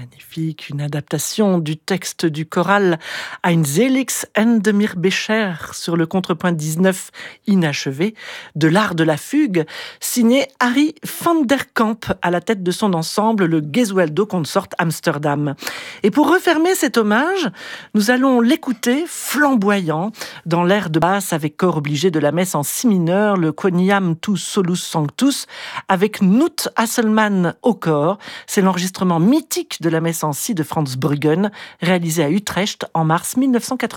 Magnifique, une adaptation du texte du choral Ein Seligs Ende mir Becher sur le contrepoint 19 inachevé de l'art de la fugue, signé Harry van der Kamp à la tête de son ensemble, le Gesualdo Consort Amsterdam. Et pour refermer cet hommage, nous allons l'écouter flamboyant dans l'air de basse avec corps obligé de la messe en si mineur, le Quoniam tu solus sanctus, avec Knut Hasselmann au corps. C'est l'enregistrement mythique de la messe en si de Franz Bruggen, réalisé à Utrecht en mars 1980.